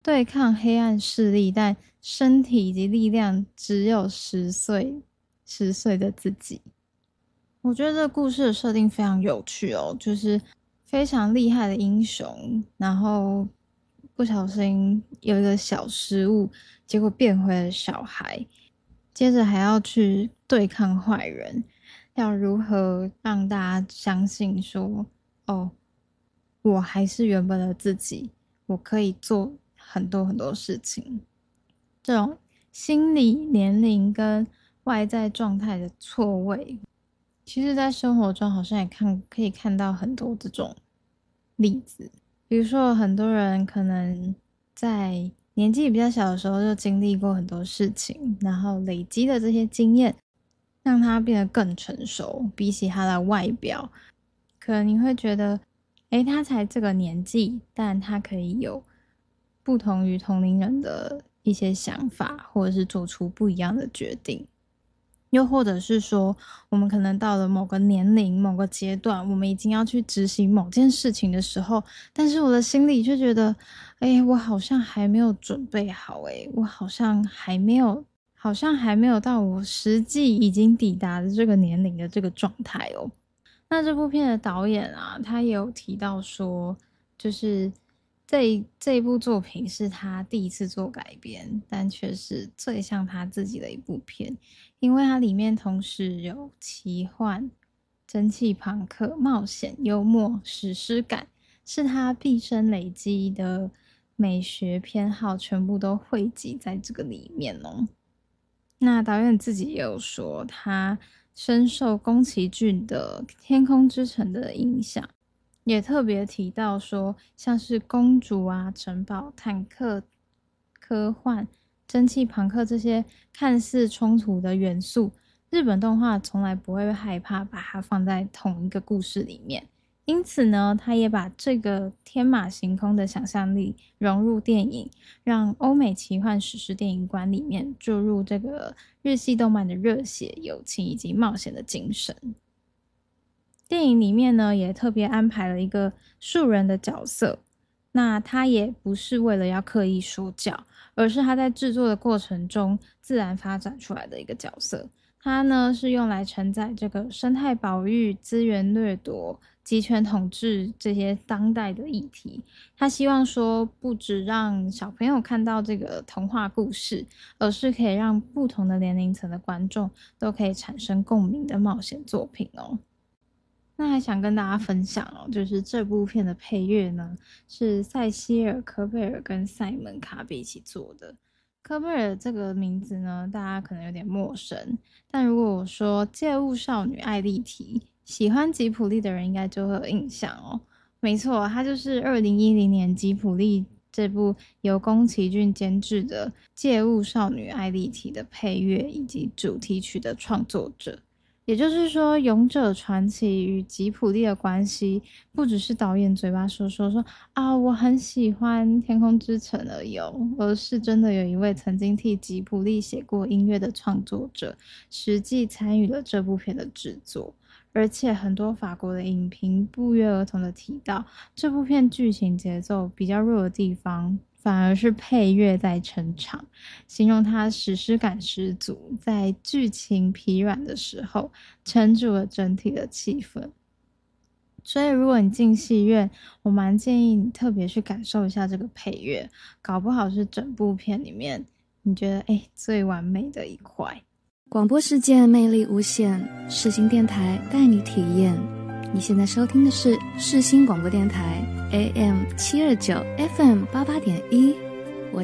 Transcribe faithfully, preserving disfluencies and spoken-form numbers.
对抗黑暗势力，但身体以及力量只有十岁，十岁的自己。我觉得这个故事的设定非常有趣哦，就是非常厉害的英雄，然后不小心有一个小失误，结果变回了小孩，接着还要去对抗坏人，要如何让大家相信说，哦，我还是原本的自己，我可以做很多很多事情。这种心理年龄跟外在状态的错位，其实在生活中好像也看可以看到很多这种例子。比如说很多人可能在年纪比较小的时候就经历过很多事情，然后累积的这些经验让他变得更成熟，比起他的外表，可能你会觉得诶，他才这个年纪，但他可以有不同于同龄人的一些想法，或者是做出不一样的决定。又或者是说，我们可能到了某个年龄、某个阶段，我们已经要去执行某件事情的时候，但是我的心里却觉得，哎，我好像还没有准备好，哎，我好像还没有，好像还没有到我实际已经抵达的这个年龄的这个状态哦。那这部片的导演啊，他也有提到说，就是这一这一部作品是他第一次做改编，但却是最像他自己的一部片，因为它里面同时有奇幻、蒸汽朋克、冒险、幽默、史诗感，是他毕生累积的美学偏好全部都汇集在这个里面哦。那导演自己也有说，他深受宫崎骏的《天空之城》的影响，也特别提到说，像是公主啊、城堡、坦克、科幻、蒸汽朋克这些看似冲突的元素，日本动画从来不会害怕把它放在同一个故事里面。因此呢，他也把这个天马行空的想象力融入电影，让欧美奇幻史诗电影观里面注入这个日系动漫的热血、友情以及冒险的精神。电影里面呢，也特别安排了一个素人的角色，那他也不是为了要刻意说教，而是他在制作的过程中自然发展出来的一个角色。它呢是用来承载这个生态保育、资源掠夺、集权统治这些当代的议题。他希望说，不只让小朋友看到这个童话故事，而是可以让不同的年龄层的观众都可以产生共鸣的冒险作品哦。那还想跟大家分享哦，就是这部片的配乐呢，是塞西尔·科贝尔跟塞门·卡比一起做的。科贝尔这个名字呢，大家可能有点陌生，但如果我说借物少女艾莉缇，喜欢吉卜力的人应该就会有印象哦。没错，他就是二零一零年吉卜力这部由宫崎骏监制的《借物少女艾莉缇》的配乐以及主题曲的创作者。也就是说，勇者传奇与吉卜力的关系，不只是导演嘴巴说说说啊，我很喜欢天空之城而已哦，而是真的有一位曾经替吉卜力写过音乐的创作者，实际参与了这部片的制作。而且很多法国的影评不约而同的提到，这部片剧情节奏比较弱的地方，反而是配乐在撑场，形容它史诗感十足，在剧情疲软的时候撑住了整体的气氛。所以如果你进戏院，我蛮建议你特别去感受一下这个配乐，搞不好是整部片里面你觉得诶最完美的一块。 广播世界魅力无限，世新电台带你体验。你现在收听的是世新广播电台 A M 七二九 F M 八八点一。